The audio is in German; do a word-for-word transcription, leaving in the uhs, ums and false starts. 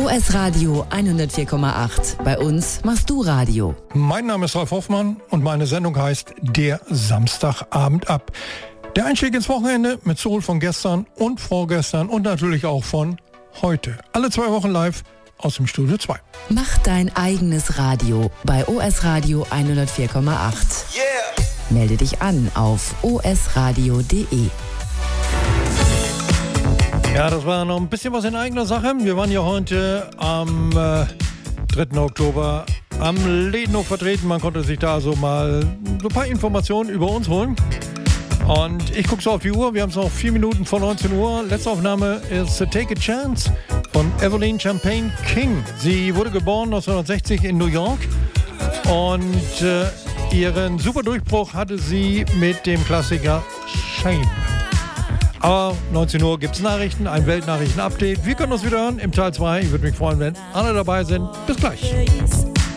S Radio hundertvier Komma acht. Bei uns machst du Radio. Mein Name ist Ralf Hoffmann und meine Sendung heißt Der Samstagabend ab. Der Einstieg ins Wochenende mit Soul von gestern und vorgestern und natürlich auch von heute. Alle zwei Wochen live aus dem Studio zwei. Mach dein eigenes Radio bei O S Radio hundertvier Komma acht. Yeah. Melde dich an auf o s radio punkt d e. Ja, das war noch ein bisschen was in eigener Sache. Wir waren ja heute am äh, dritten Oktober am Ledenhof vertreten. Man konnte sich da so mal so ein paar Informationen über uns holen. Und ich gucke so auf die Uhr. Wir haben es noch vier Minuten vor neunzehn Uhr. Letzte Aufnahme ist Take a Chance von Evelyn Champagne King. Sie wurde geboren neunzehnhundertsechzig in New York und äh, ihren super Durchbruch hatte sie mit dem Klassiker Shame. Aber neunzehn Uhr gibt es Nachrichten, ein Weltnachrichten-Update. Wir können uns wieder hören im Teil zwei. Ich würde mich freuen, wenn alle dabei sind. Bis gleich.